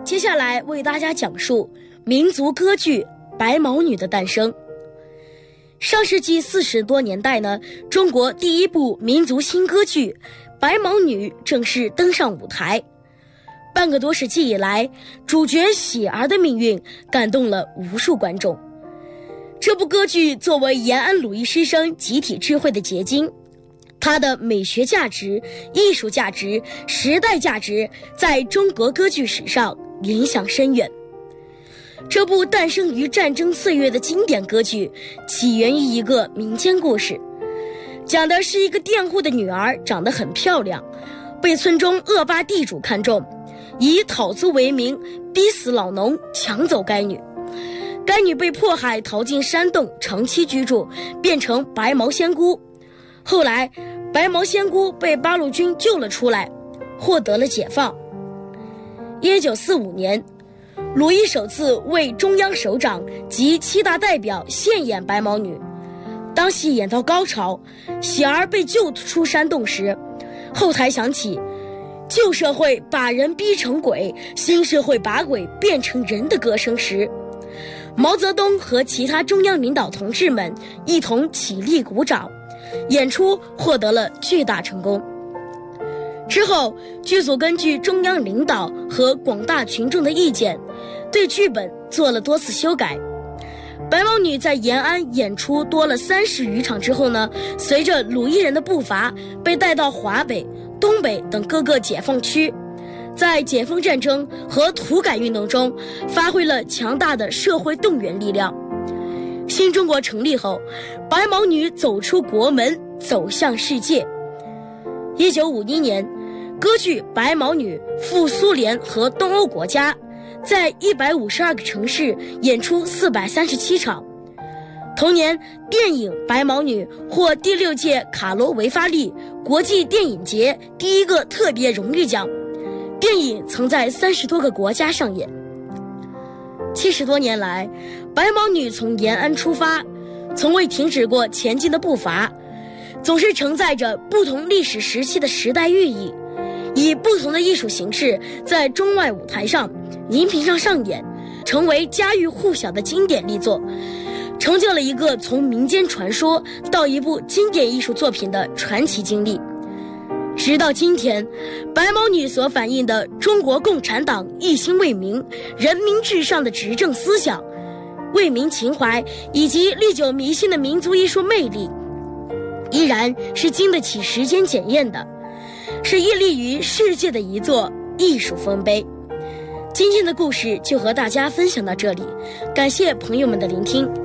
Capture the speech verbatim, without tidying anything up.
接下来为大家讲述民族歌剧《白毛女》的诞生。上世纪四十多年代呢，中国第一部民族新歌剧《白毛女》正式登上舞台。半个多世纪以来，主角喜儿的命运感动了无数观众。这部歌剧作为延安鲁艺师生集体智慧的结晶，它的美学价值、艺术价值、时代价值在中国歌剧史上影响深远。这部诞生于战争岁月的经典歌剧，起源于一个民间故事，讲的是一个佃户的女儿长得很漂亮，被村中恶霸地主看中，以讨租为名逼死老农，抢走该女。该女被迫害逃进山洞，长期居住，变成白毛仙姑。后来白毛仙姑被八路军救了出来，获得了解放。一九四五年，鲁艺首次为中央首长及七大代表献演白毛女。当戏演到高潮，喜儿被救出山洞时，后台响起旧社会把人逼成鬼，新社会把鬼变成人的歌声时，毛泽东和其他中央领导同志们一同起立鼓掌，演出获得了巨大成功。之后，剧组根据中央领导和广大群众的意见，对剧本做了多次修改。白毛女在延安演出多了三十余场之后呢，随着鲁艺人的步伐，被带到华北、东北等各个解放区，在解放战争和土改运动中发挥了强大的社会动员力量。新中国成立后，白毛女走出国门，走向世界。一九五一年，歌剧《白毛女》赴苏联和东欧国家，在一百五十二个城市演出四百三十七场。同年，电影《白毛女》获第六届卡罗维发利国际电影节第一个特别荣誉奖。电影曾在三十多个国家上演。七十多年来，白毛女从延安出发，从未停止过前进的步伐，总是承载着不同历史时期的时代寓意，以不同的艺术形式在中外舞台上、荧屏上上演，成为家喻户晓的经典力作，成就了一个从民间传说到一部经典艺术作品的传奇经历。直到今天，白毛女所反映的中国共产党一心为民、人民至上的执政思想、为民情怀以及历久弥新的民族艺术魅力，依然是经得起时间检验的，是屹立于世界的一座艺术丰碑。今天的故事就和大家分享到这里，感谢朋友们的聆听。